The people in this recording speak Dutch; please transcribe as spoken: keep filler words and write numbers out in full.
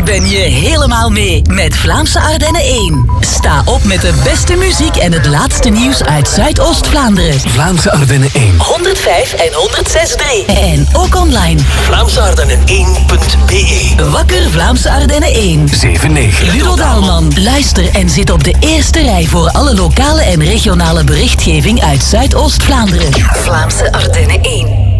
week ben je helemaal mee met Vlaamse Ardennen één. Sta op met de beste muziek en het laatste nieuws uit Zuidoost-Vlaanderen. Vlaamse Ardennen één. honderdvijf en honderdzes komma drie. En ook online. Vlaamse Ardennen één punt b e. Wakker Vlaamse Ardennen één. zeven negen. Ludo Daalman. Luister en zit op de eerste rij voor alle lokale en regionale berichtgeving uit Zuidoost-Vlaanderen. Vlaamse Ardennen één.